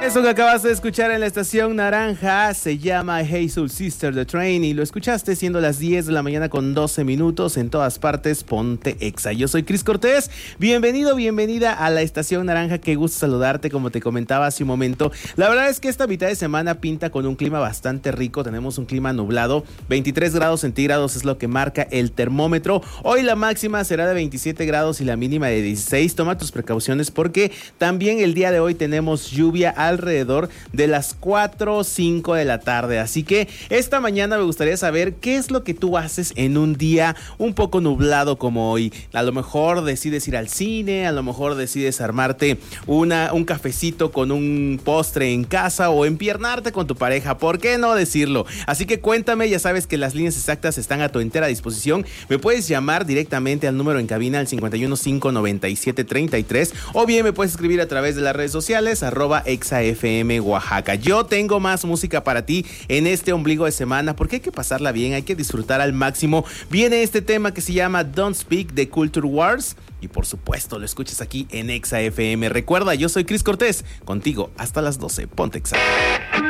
Eso que acabas de escuchar en la estación naranja se llama Hey Soul Sister The Train y lo escuchaste siendo las 10 de la mañana con 12 minutos en todas partes. Ponte Exa. Yo soy Cris Cortés. Bienvenido, bienvenida a la estación naranja. Qué gusto saludarte, como te comentaba hace un momento. La verdad es que esta mitad de semana pinta con un clima bastante rico. Tenemos un clima nublado. 23 grados centígrados es lo que marca el termómetro. Hoy la máxima será de 27 grados y la mínima de 16. Toma tus precauciones porque también el día de hoy tenemos lluvia alrededor de las 4 o 5 de la tarde. Así que esta mañana me gustaría saber qué es lo que tú haces en un día un poco nublado como hoy. A lo mejor decides ir al cine, a lo mejor decides armarte un cafecito con un postre en casa o empiernarte con tu pareja. ¿Por qué no decirlo? Así que cuéntame, ya sabes que las líneas exactas están a tu entera disposición. Me puedes llamar directamente al número en cabina al 5159733 o bien me puedes escribir a través de las redes sociales @ExaFM Oaxaca. Yo tengo más música para ti en este ombligo de semana porque hay que pasarla bien, hay que disfrutar al máximo. Viene este tema que se llama Don't Speak de Culture Wars y por supuesto lo escuchas aquí en Exa FM. Recuerda, yo soy Cris Cortés, contigo hasta las 12. Ponte Exa.